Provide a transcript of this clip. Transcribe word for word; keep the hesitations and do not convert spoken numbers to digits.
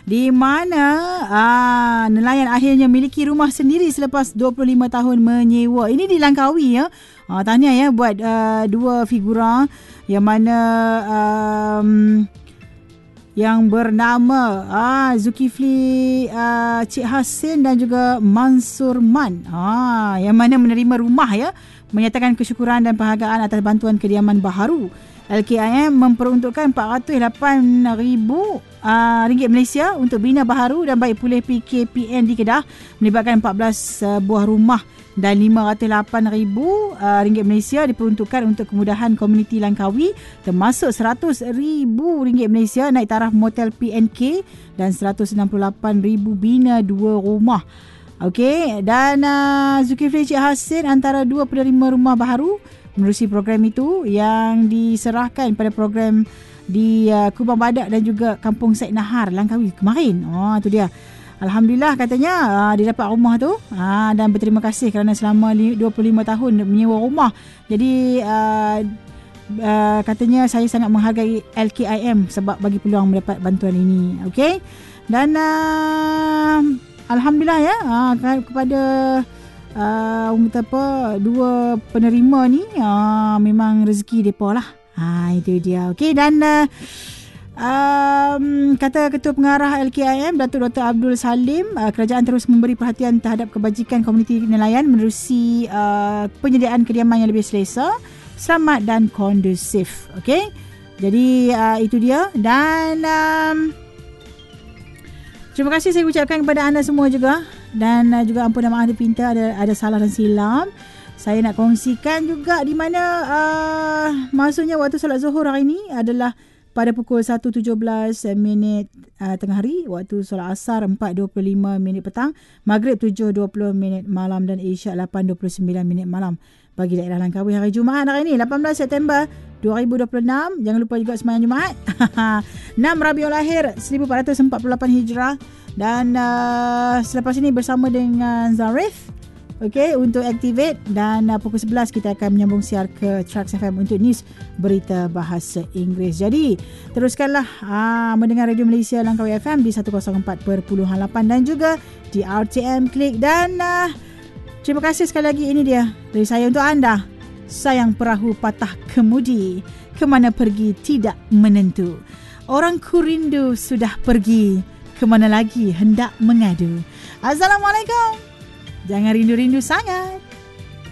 di mana aa, nelayan akhirnya miliki rumah sendiri selepas dua puluh lima tahun menyewa. Ini di Langkawi ya. Aa, tahniah ya buat aa, dua figura yang mana um, yang bernama ah, Zulkifli ah, Cik Hassin dan juga Mansur Man ah, yang mana menerima rumah ya, menyatakan kesyukuran dan penghargaan atas bantuan kediaman baharu. L K I M memperuntukkan empat ratus lapan ribu uh, ringgit Malaysia untuk bina baharu dan baik pulih P K P N di Kedah, melibatkan empat belas uh, buah rumah, dan lima ratus lapan ribu uh, ringgit Malaysia diperuntukkan untuk kemudahan komuniti Langkawi, termasuk seratus ribu ringgit Malaysia naik taraf motel P N K dan seratus enam puluh lapan ribu bina dua rumah. Okey, dan uh, Zulkifli Cik Hassin antara dua penerima rumah baharu menerusi program itu yang diserahkan pada program di uh, Kubang Badak dan juga Kampung Said Nahar, Langkawi kemarin. Oh, tu dia. Alhamdulillah katanya uh, dia dapat rumah tu uh, dan berterima kasih kerana selama dua puluh lima tahun menyewa rumah. Jadi uh, uh, katanya saya sangat menghargai L K I M sebab bagi peluang mendapat bantuan ini. Okey. Dan uh, alhamdulillah ya uh, kepada Uh, orang kata apa, dua penerima ni uh, memang rezeki mereka lah. Ha, itu dia. Okey, dan uh, um, kata Ketua Pengarah L K I M Datuk Doktor Abdul Salim, uh, kerajaan terus memberi perhatian terhadap kebajikan komuniti nelayan menerusi uh, penyediaan kediaman yang lebih selesa, selamat dan kondusif. Okey, jadi uh, itu dia. Dan um, terima kasih saya ucapkan kepada anda semua juga, dan uh, juga ampun dan maaf terpinta ada ada salah dan silap. Saya nak kongsikan juga di mana uh, maksudnya waktu solat Zuhur hari ini adalah pada pukul satu tujuh belas minit uh, tengah hari, waktu solat Asar empat dua puluh lima minit petang, Maghrib tujuh dua puluh minit malam dan Isyak lapan dua puluh sembilan minit malam bagi daerah Langkawi hari Jumaat hari ini lapan belas September dua ribu dua puluh enam. Jangan lupa juga sembahyang Jumaat. enam Rabiul Akhir seribu empat ratus empat puluh lapan Hijrah. Dan uh, selepas ini bersama dengan Zarif, okey, untuk Activate, dan uh, pukul sebelas kita akan menyambung siar ke Trax F M untuk news berita bahasa Inggeris. Jadi teruskanlah uh, mendengar Radio Malaysia Langkawi F M di seratus empat perpuluhan lapan dan juga di R T M Klik. Dan uh, terima kasih sekali lagi, ini dia dari saya untuk anda. Sayang perahu patah kemudi, kemana pergi tidak menentu. Orang ku rindu sudah pergi, kemana lagi hendak mengadu. Assalamualaikum. Jangan rindu-rindu sangat.